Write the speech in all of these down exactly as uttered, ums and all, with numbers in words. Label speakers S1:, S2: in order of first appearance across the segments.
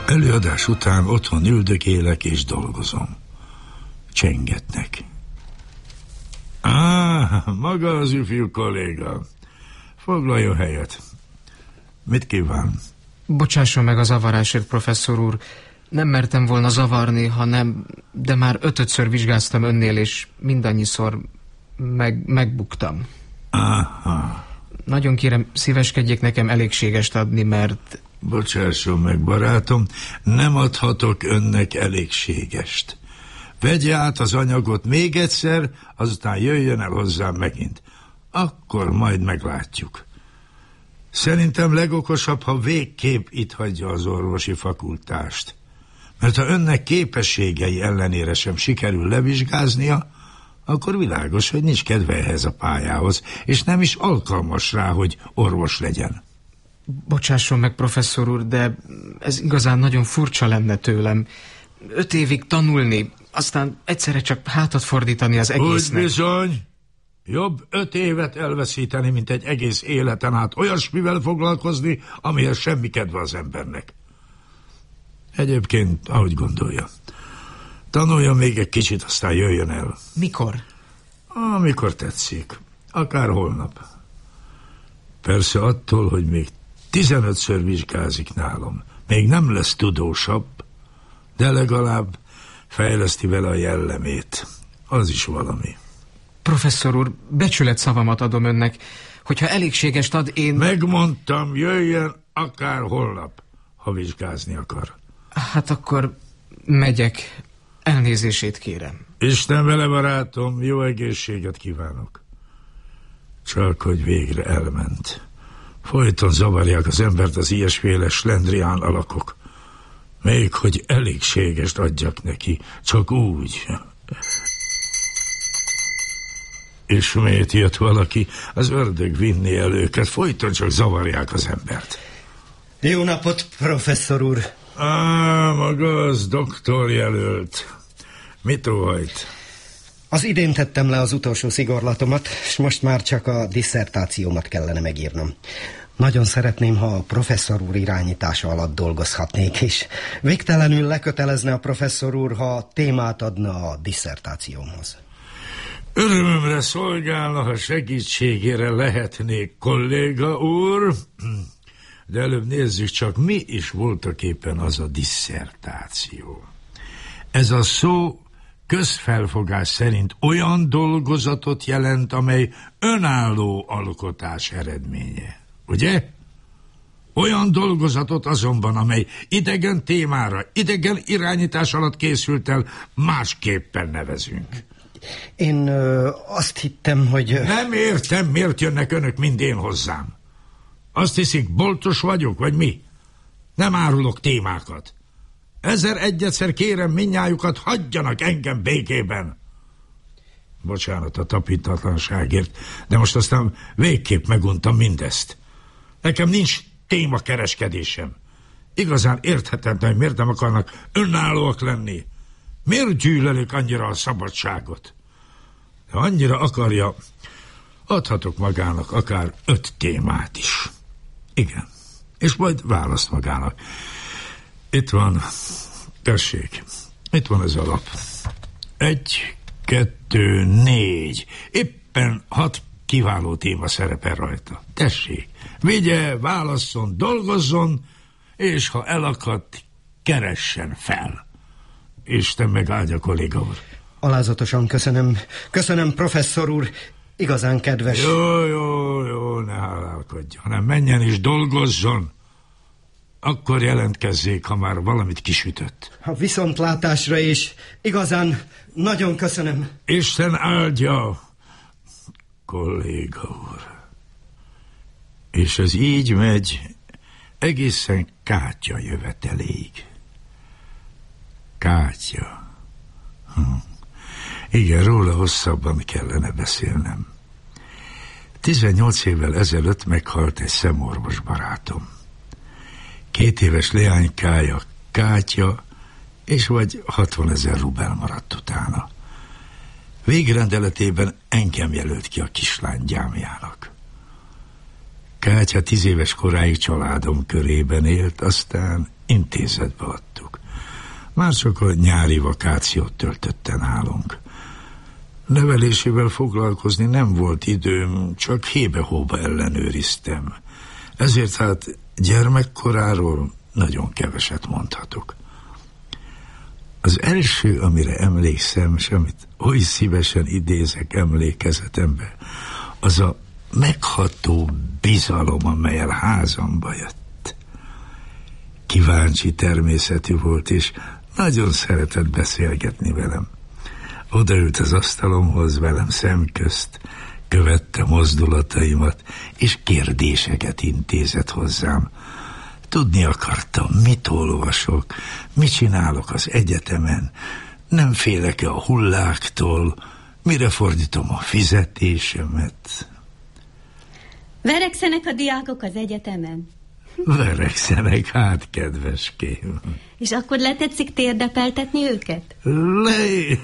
S1: Előadás után otthon üldögélek és dolgozom. Csengetnek. Á, maga az ifjú kolléga. Foglaljon helyet. Mit kíván?
S2: Bocsásson meg a zavarásért, professzor úr. Nem mertem volna zavarni, hanem... De már ötödször vizsgáztam önnél, és mindannyiszor meg, megbuktam.
S1: Aha.
S2: Nagyon kérem, szíveskedjék nekem elégségest adni, mert...
S1: Bocsásson meg, barátom, nem adhatok önnek elégségest. Vegye át az anyagot még egyszer, azután jöjjön el hozzám megint. Akkor majd meglátjuk. Szerintem legokosabb, ha végképp itt hagyja az orvosi fakultást. Mert ha önnek képességei ellenére sem sikerül levizsgáznia, akkor világos, hogy nincs kedve ehhez a pályához, és nem is alkalmas rá, hogy orvos legyen.
S2: Bocsásson meg, professzor úr, de ez igazán nagyon furcsa lenne tőlem. Öt évig tanulni, aztán egyszerre csak hátat fordítani az egésznek.
S1: Úgy bizony, jobb öt évet elveszíteni, mint egy egész életen át olyasmivel foglalkozni, amihez semmi kedve az embernek. Egyébként, ahogy gondolja, tanuljon még egy kicsit, aztán jöjjön el.
S2: Mikor?
S1: Amikor tetszik, akár holnap. Persze attól, hogy még tizenötször vizsgázik nálam. Még nem lesz tudósabb, de legalább fejleszti vele a jellemét. Az is valami.
S2: Professzor úr, becsület szavamat adom önnek. Hogyha elégségest ad, én...
S1: Megmondtam, jöjjön akár holnap, ha vizsgázni akar.
S2: Hát akkor megyek. Elnézését kérem.
S1: Isten vele, barátom, jó egészséget kívánok. Csak hogy végre elment. Folyton zavarják az embert az ilyesféle slendrián alakok. Még hogy elégségest adjak neki, csak úgy. Ismét jött valaki, az ördög vinni el őket, folyton csak zavarják az embert.
S3: Jó napot, professzor úr!
S1: Á, maga az doktor jelölt. Mit óhajt?
S3: Az idén tettem le az utolsó szigorlatomat, és most már csak a disszertációmat kellene megírnom. Nagyon szeretném, ha a professzor úr irányítása alatt dolgozhatnék, és végtelenül lekötelezne a professzor úr, ha témát adna a disszertációmhoz.
S1: Örömömre szolgálna, ha segítségére lehetnék, kolléga úr, de előbb nézzük csak, mi is voltaképpen az a disszertáció. Ez a szó közfelfogás szerint olyan dolgozatot jelent, amely önálló alkotás eredménye. Ugye? Olyan dolgozatot azonban, amely idegen témára, idegen irányítás alatt készült el, másképpen nevezünk.
S3: Én ö, azt hittem, hogy...
S1: Nem értem, miért jönnek önök mind én hozzám. Azt hiszik, boltos vagyok, vagy mi? Nem árulok témákat. Ezer egyszer kérem mindnyájukat, hagyjanak engem békében. Bocsánat a tapintatlanságért, de most aztán végképp meguntam mindezt. Nekem nincs témakereskedésem. Igazán érthetetlen, hogy miért nem akarnak önállóak lenni. Miért gyűlölök annyira a szabadságot? Ha annyira akarja, adhatok magának akár öt témát is. Igen, és majd választ magának. Itt van, tessék, itt van ez a lap. Egy, kettő, négy. Éppen hat kiváló téma szerepel rajta. Tessék, vigye, válasszon, dolgozzon, és ha elakadt, keressen fel. Isten megáldja, kolléga úr.
S3: Alázatosan köszönöm. Köszönöm, professzor úr. Igazán kedves.
S1: Jó, jó, jó, ne hálálkodj, hanem menjen és dolgozzon. Akkor jelentkezzék, ha már valamit kisütött.
S3: A viszontlátásra is. Igazán nagyon köszönöm.
S1: Isten áldja, kolléga úr. És ez így megy egészen Kátya jöveteléig. Kátya. Hm. Igen, róla hosszabban kellene beszélnem. Tizennyolc évvel ezelőtt meghalt egy szemorvos barátom. Két éves leánykája, Kátya, és vagy hatvanezer rubel maradt utána. Végrendeletében engem jelölt ki a kislány gyámjának. Kátya tíz éves koráig családom körében élt, aztán intézetbe adtuk. Már csak a nyári vakációt töltötte nálunk. Nevelésével foglalkozni nem volt időm, csak hébe-hóba ellenőriztem. Ezért hát gyermekkoráról nagyon keveset mondhatok. Az első, amire emlékszem, és amit oly szívesen idézek emlékezetembe, az a megható bizalom, amelyel házamba jött. Kíváncsi természetű volt, és nagyon szeretett beszélgetni velem. Odaült az asztalomhoz velem szemközt, követte mozdulataimat, és kérdéseket intézett hozzám. Tudni akartam, mit olvasok, mit csinálok az egyetemen, nem félek-e a hulláktól, mire fordítom a fizetésemet.
S4: Verekszenek a diákok az egyetemen?
S1: Verekszenek, hát kedveském.
S4: És akkor letetszik térdepeltetni őket?
S1: Lejjel,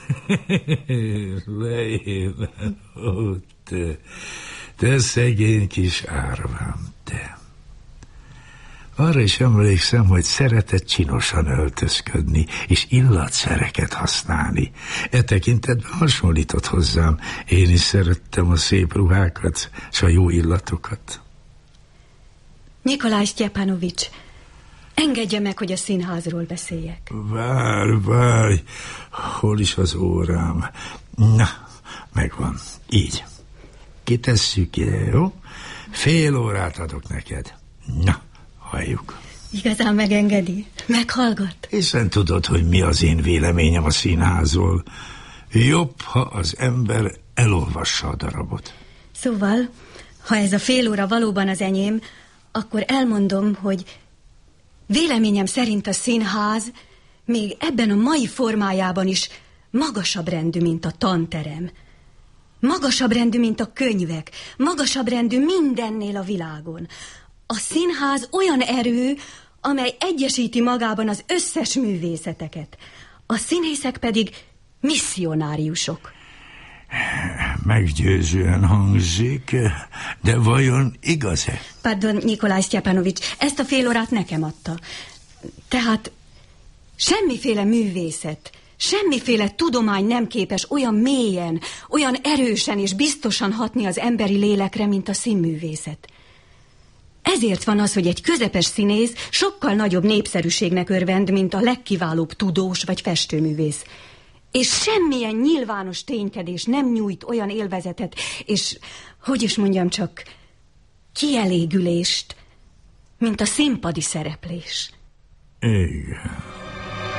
S1: lejjel, ó, te, te szegény kis árvám, te. Arra is emlékszem, hogy szeretett csinosan öltözködni, és illatszereket használni. E tekintetben hasonlított hozzám. Én is szerettem a szép ruhákat, és a jó illatokat.
S4: Nikolaj Sztyepanovics, engedje meg, hogy a színházról beszéljek.
S1: Várj, várj, hol is az órám? Na, megvan, így. Kitesszük ide, jó? Fél órát adok neked. Na, halljuk.
S4: Igazán megengedi? Meghallgat?
S1: Hiszen tudod, hogy mi az én véleményem a színházról. Jobb, ha az ember elolvassa a darabot.
S4: Szóval, ha ez a fél óra valóban az enyém, akkor elmondom, hogy véleményem szerint a színház még ebben a mai formájában is magasabb rendű, mint a tanterem. Magasabb rendű, mint a könyvek. Magasabb rendű mindennél a világon. A színház olyan erő, amely egyesíti magában az összes művészeteket. A színészek pedig misszionáriusok.
S1: Meggyőzően hangzik, de vajon igaz-e?
S4: Pardon, Nikolaj Sztyepanovics, ezt a fél órát nekem adta. Tehát semmiféle művészet, semmiféle tudomány nem képes olyan mélyen, olyan erősen és biztosan hatni az emberi lélekre, mint a színművészet. Ezért van az, hogy egy közepes színész sokkal nagyobb népszerűségnek örvend, mint a legkiválóbb tudós vagy festőművész. És semmilyen nyilvános ténykedés nem nyújt olyan élvezetet, és, hogy is mondjam csak, kielégülést, mint a színpadi szereplés.
S1: Igen.